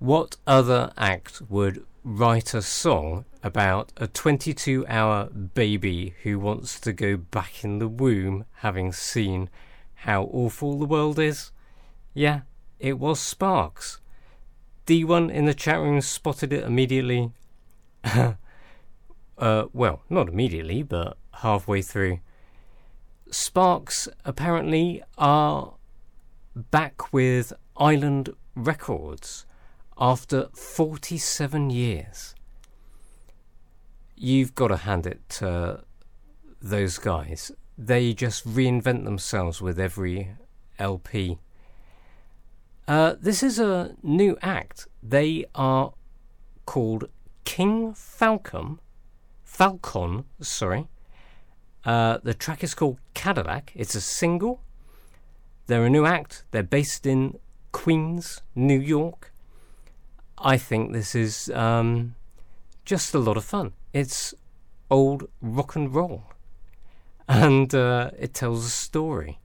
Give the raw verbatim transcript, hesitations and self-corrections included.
What other act would write a song about a twenty-two hour baby who wants to go back in the womb, having seen how awful the world is? Yeah, it was Sparks. D one in the chat room spotted it immediately. uh, well, not immediately, but halfway through. Sparks apparently are back with Island Records after forty-seven years. You've got to hand it to those guys. They just reinvent themselves with every L P. Uh, this is a new act. They are called King Falcon. Falcon, sorry. Uh, the track is called Cadillac. It's a single. They're a new act. They're based in Queens, New York. I think this is um, just a lot of fun. It's old rock and roll. And uh, it tells a story.